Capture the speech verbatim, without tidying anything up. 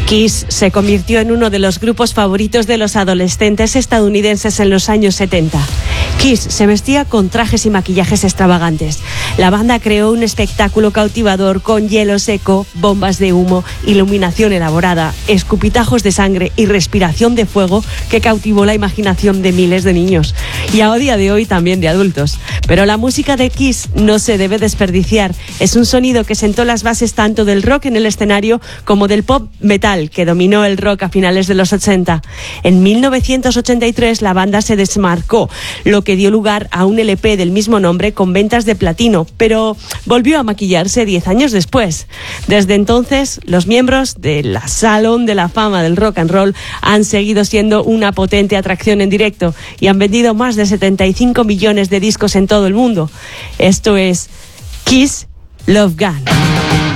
Kiss se convirtió en uno de los grupos favoritos de los adolescentes estadounidenses en los años setenta. Kiss se vestía con trajes y maquillajes extravagantes. La banda creó un espectáculo cautivador con hielo seco, bombas de humo, iluminación elaborada, escupitajos de sangre y respiración de fuego que cautivó la imaginación de miles de niños y a día de hoy también de adultos. Pero la música de Kiss no se debe desperdiciar. Es un sonido que sentó las bases tanto del rock en el escenario como del pop metal que dominó el rock a finales de los ochenta. En mil novecientos ochenta y tres la banda se desmarcó, lo que dio lugar a un L P del mismo nombre con ventas de platino, pero volvió a maquillarse diez años después. Desde entonces, los miembros de la Salón de la Fama del Rock and Roll han seguido siendo una potente atracción en directo y han vendido más de setenta y cinco millones de discos en todo el mundo. Esto es Kiss Love Gun.